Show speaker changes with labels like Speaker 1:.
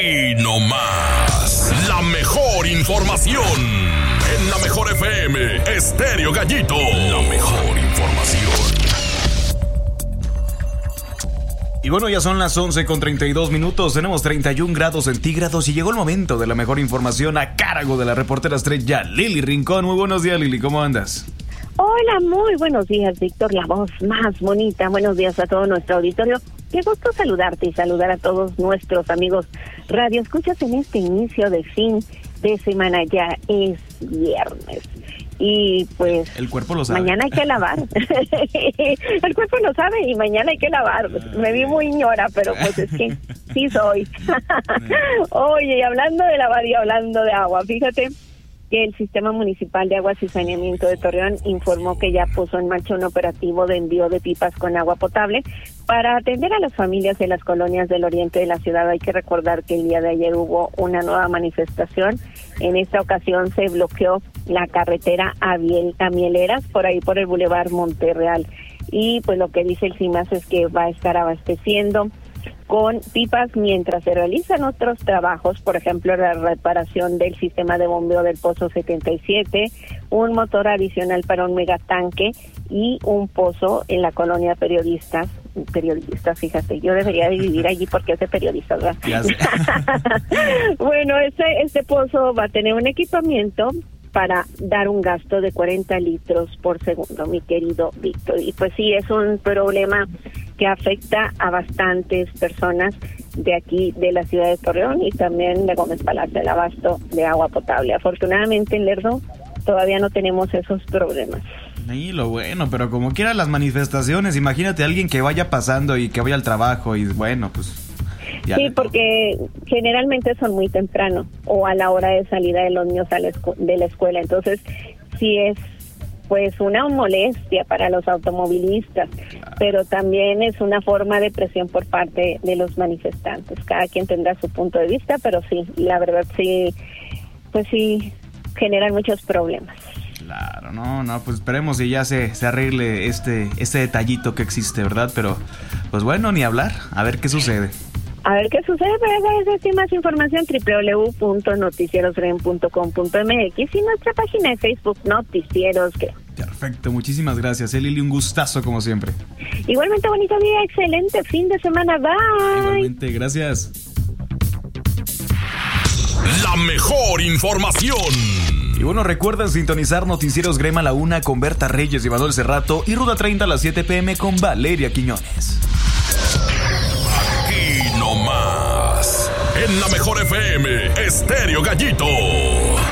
Speaker 1: Aquí nomás, la mejor información. En la mejor FM, Estéreo Gallito. La mejor información.
Speaker 2: Y bueno, ya son las 11:32. Tenemos 31 grados centígrados y llegó el momento de la mejor información a cargo de la reportera estrella Lili Rincón. Muy buenos días, Lili, ¿cómo andas?
Speaker 3: Hola, muy buenos días, Víctor, la voz más bonita. Buenos días a todo nuestro auditorio. Qué gusto saludarte y saludar a todos nuestros amigos radio escuchas en este inicio de fin de semana. Ya es viernes y pues
Speaker 2: el cuerpo lo sabe.
Speaker 3: Mañana hay que lavar. El cuerpo lo sabe y mañana hay que lavar. Me vi muy ñora, pero pues es que sí soy. Oye, y hablando de lavar y hablando de agua, fíjate que el Sistema Municipal de Aguas y Saneamiento de Torreón informó que ya puso en marcha un operativo de envío de pipas con agua potable para atender a las familias de las colonias del oriente de la ciudad. Hay que recordar que el día de ayer hubo una nueva manifestación. En esta ocasión se bloqueó la carretera a Mieleras, por ahí por el Boulevard Monterreal. Y pues lo que dice el CIMAS es que va a estar abasteciendo con pipas mientras se realizan otros trabajos, por ejemplo la reparación del sistema de bombeo del Pozo 77, un motor adicional para un megatanque y un pozo en la colonia periodistas, fíjate, yo debería de vivir allí porque es de periodistas, ¿verdad? Bueno, este pozo va a tener un equipamiento para dar un gasto de 40 litros por segundo, mi querido Víctor. Y pues sí, es un problema que afecta a bastantes personas de aquí, de la ciudad de Torreón y también de Gómez Palacio, el abasto de agua potable. Afortunadamente en Lerdo todavía no tenemos esos problemas.
Speaker 2: Sí, lo bueno, pero como quiera las manifestaciones, imagínate a alguien que vaya pasando y que vaya al trabajo y bueno, pues...
Speaker 3: Sí, porque generalmente son muy temprano o a la hora de salida de los niños de la escuela. Entonces, sí es pues una molestia para los automovilistas, pero también es una forma de presión por parte de los manifestantes. Cada quien tendrá su punto de vista, pero sí, la verdad sí, pues sí, generan muchos problemas.
Speaker 2: Claro, no, pues esperemos y ya se arregle este detallito que existe, ¿verdad? Pero, pues bueno, ni hablar, a ver qué sucede.
Speaker 3: A ver qué sucede, pero es más información www.noticierosgren.com.mx y nuestra página de Facebook Noticieros Gren.
Speaker 2: Perfecto, muchísimas gracias, Lili, un gustazo como siempre.
Speaker 3: Igualmente, bonito día, excelente fin de semana, bye.
Speaker 2: Igualmente, gracias.
Speaker 1: La mejor información.
Speaker 2: Y bueno, recuerden sintonizar Noticieros Grema a la 1 con Berta Reyes y Manuel Cerrato y Ruta 30 a las 7 p.m. con Valeria Quiñones.
Speaker 1: No más. En la mejor FM, Estéreo Gallito.